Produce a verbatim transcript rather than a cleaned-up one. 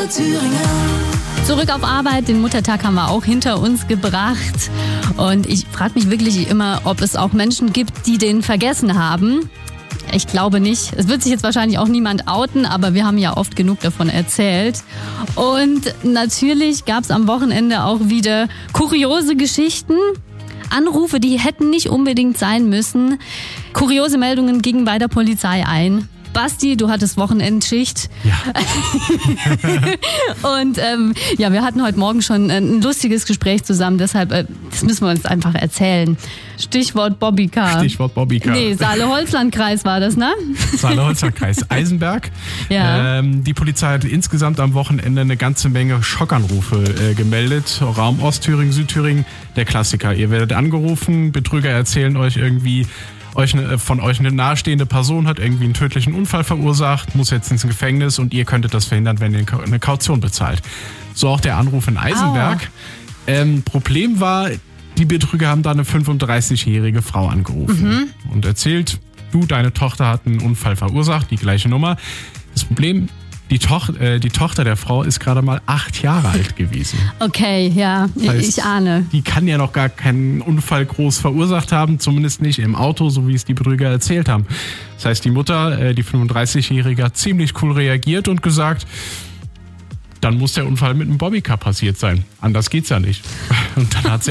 Zurück auf Arbeit, den Muttertag haben wir auch hinter uns gebracht. Und ich frage mich wirklich immer, ob es auch Menschen gibt, die den vergessen haben. Ich glaube nicht. Es wird sich jetzt wahrscheinlich auch niemand outen, aber wir haben ja oft genug davon erzählt. Und natürlich gab es am Wochenende auch wieder kuriose Geschichten. Anrufe, die hätten nicht unbedingt sein müssen. Kuriose Meldungen gingen bei der Polizei ein. Basti, du hattest Wochenendschicht. Ja. Und ähm, ja, wir hatten heute Morgen schon ein lustiges Gespräch zusammen, deshalb, äh, das müssen wir uns einfach erzählen. Stichwort Bobbycar. Stichwort Bobbycar. Nee, Saale-Holzland-Kreis war das, ne? Saale-Holzland-Kreis, Eisenberg. Ja. Ähm, die Polizei hat insgesamt am Wochenende eine ganze Menge Schockanrufe äh, gemeldet. Raum Ostthüringen, Südthüringen, der Klassiker. Ihr werdet angerufen, Betrüger erzählen euch irgendwie, Euch eine, von euch eine nahestehende Person hat irgendwie einen tödlichen Unfall verursacht, muss jetzt ins Gefängnis und ihr könntet das verhindern, wenn ihr eine Kaution bezahlt. So auch der Anruf in Eisenberg. Ähm, Problem war, die Betrüger haben da eine fünfunddreißigjährige Frau angerufen mhm. und erzählt, du, deine Tochter hat einen Unfall verursacht, die gleiche Nummer. Das Problem, die, Toch- äh, die Tochter der Frau ist gerade mal acht Jahre alt gewesen. Okay, ja, das heißt, ich ahne. Die kann ja noch gar keinen Unfall groß verursacht haben, zumindest nicht im Auto, so wie es die Betrüger erzählt haben. Das heißt, die Mutter, äh, die fünfunddreißigjährige, hat ziemlich cool reagiert und gesagt, dann muss der Unfall mit einem Bobbycar passiert sein. Anders geht's ja nicht. Und dann hat sie